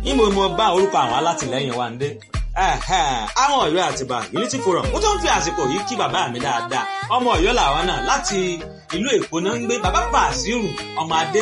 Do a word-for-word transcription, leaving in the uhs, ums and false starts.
ìmọ̀ mo bá orúkọ àwọn alátìlẹ́yìn wa ń dé àwọn Ọ̀yọ́ Àtìbà Unity Forum ó tó ń fi àsìkò yìí kí bàbá mi dáadáa ọmọ Ọ̀yọ́ làwọn náà láti ìlú Èkó náà ń gbé bàbá Bàsírù ọmọ adé